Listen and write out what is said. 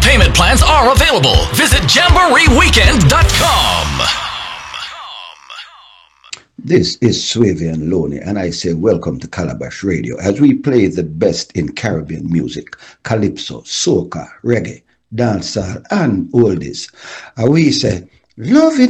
payment plans are available. Visit JamboreeWeekend.com. This is Swavian Loney, and I say welcome to Calabash Radio as we play the best in Caribbean music, calypso, soca, reggae, dancehall, and oldies. And we say, love it